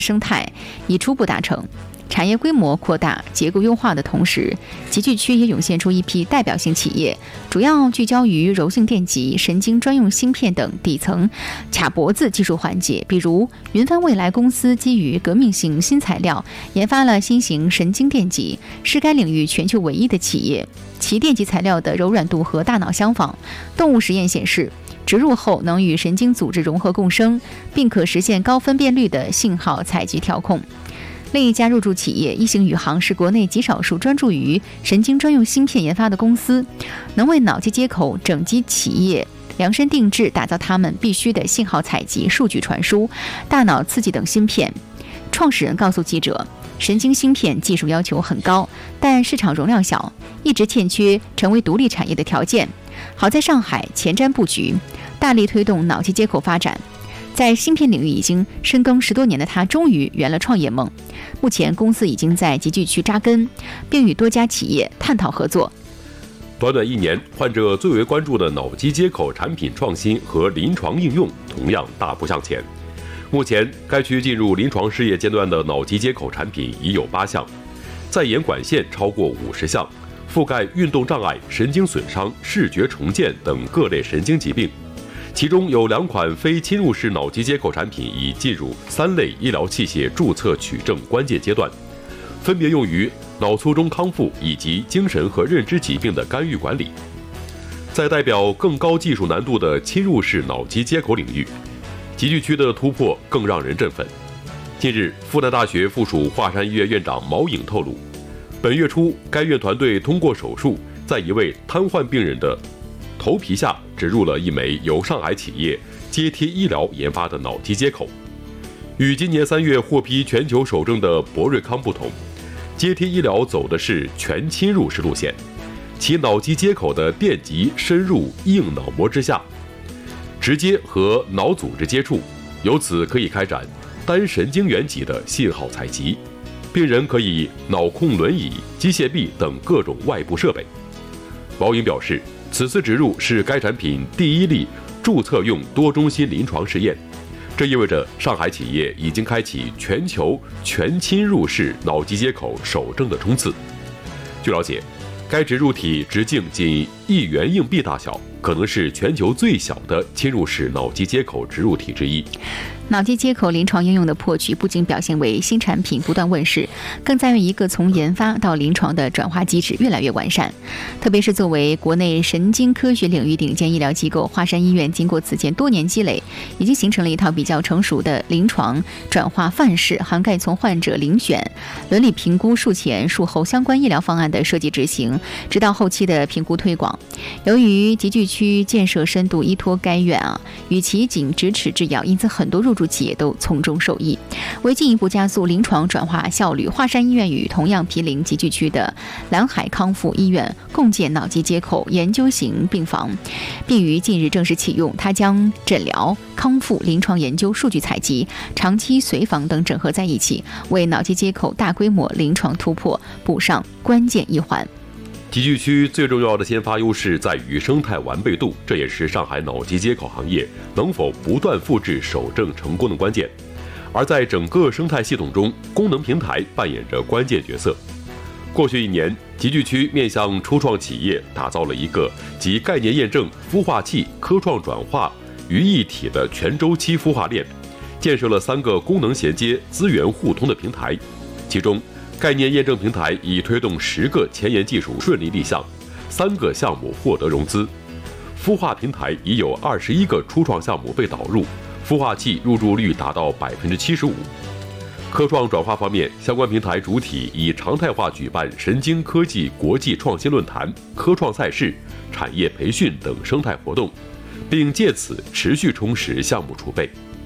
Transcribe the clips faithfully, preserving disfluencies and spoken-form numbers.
生态已初步达成。产业规模扩大、结构优化的同时，集聚区也涌现出一批代表性企业，主要聚焦于柔性电极、神经专用芯片等底层卡脖子技术环节。比如，云帆未来公司基于革命性新材料研发了新型神经电极，是该领域全球唯一的企业。其电极材料的柔软度和大脑相仿，动物实验显示，植入后能与神经组织融合共生，并可实现高分辨率的信号采集调控。另一家入驻企业一星宇航是国内极少数专注于神经专用芯片研发的公司，能为脑机接口整机企业量身定制打造他们必须的信号采集、数据传输、大脑刺激等芯片。创始人告诉记者，神经芯片技术要求很高，但市场容量小，一直欠缺成为独立产业的条件。好在上海前瞻布局，大力推动脑机接口发展。在芯片领域已经深耕十多年的他，终于圆了创业梦。目前公司已经在集聚区扎根，并与多家企业探讨合作。 短短一年，患者最为关注的脑机接口产品创新和临床应用同样大步向前。目前，该区进入临床试验阶段的脑机接口产品已有八项，在研管线超过五十项，覆盖运动障碍、神经损伤、视觉重建等各类神经疾病。其中有两款非侵入式脑机接口产品已进入三类医疗器械注册取证关键阶段，分别用于脑卒中康复以及精神和认知疾病的干预管理。在代表更高技术难度的侵入式脑机接口领域，集聚区的突破更让人振奋。近日，复旦大学附属华山医院院长毛颖透露，本月初该院团队通过手术，在一位瘫痪病人的头皮下植入了一枚由上海企业接贴医疗研发的脑机接口。与今年三月获批全球首证的博瑞康不同，接贴医疗走的是全侵入式路线，其脑机接口的电极深入硬脑膜之下，直接和脑组织接触，由此可以开展单神经元级的信号采集。病人可以脑控轮椅、机械臂等各种外部设备。毛颖表示，此次植入是该产品第一例注册用多中心临床试验，这意味着上海企业已经开启全球全侵入式脑机接口首证的冲刺。据了解，该植入体直径仅一元硬币大小，可能是全球最小的侵入式脑机接口植入体之一。 脑机接口临床应用的破局不仅表现为新产品不断问世，更在于一个从研发到临床的转化机制越来越完善。特别是作为国内神经科学领域顶尖医疗机构，华山医院经过此前多年积累，已经形成了一套比较成熟的临床转化范式，涵盖从患者遴选、伦理评估、术前术后相关医疗方案的设计执行，直到后期的评估推广。由于集聚区建设深度依托该院啊，与其仅咫尺之遥，因此很多入驻企业都从中受益。为进一步加速临床转化效率，华山医院与同样毗邻集聚区的蓝海康复医院共建脑机接口研究型病房，并于近日正式启用。它将诊疗、康复、临床研究、数据采集、长期随访等整合在一起，为脑机接口大规模临床突破补上关键一环。 集聚区最重要的先发优势在于生态完备度，这也是上海脑机接口行业能否不断复制首证成功的关键。而在整个生态系统中，功能平台扮演着关键角色。过去一年，集聚区面向初创企业打造了一个集概念验证、孵化器、科创转化于一体的全周期孵化链，建设了三个功能衔接、资源互通的平台。其中，概念验证平台已推动十个前沿技术顺利立项，三个项目获得融资。孵化平台已有二十一个初创项目被导入，孵化器入驻率达到百分之七十五。科创转化方面，相关平台主体以常态化举办神经科技国际创新论坛、科创赛事、产业培训等生态活动，并借此持续充实项目储备。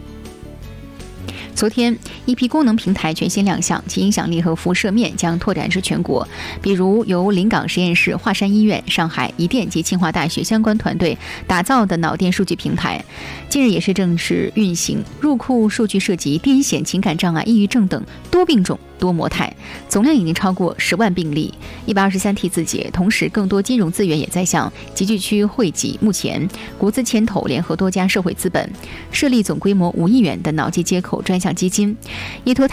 昨天，一批功能平台全新亮相，其影响力和辐射面将拓展至全国。比如，由临港实验室、华山医院、上海移电及清华大学相关团队打造的脑电数据平台，近日也是正式运行。入库数据涉及癫痫、情感障碍、抑郁症等多病种、多模态，总量已经超过十万病例，一百二十三 T 字节。同时，更多金融资源也在向集聚区汇集。目前，国资牵头联合多家社会资本，设立总规模五亿元的脑机接口专项基金，依托